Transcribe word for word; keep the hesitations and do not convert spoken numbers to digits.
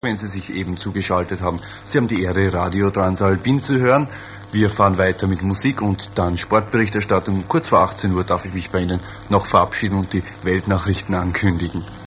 Wenn Sie sich eben zugeschaltet haben. Sie haben die Ehre, Radio Transalpin zu hören. Wir fahren weiter mit Musik und dann Sportberichterstattung. Kurz vor achtzehn Uhr darf ich mich bei Ihnen noch verabschieden und die Weltnachrichten ankündigen.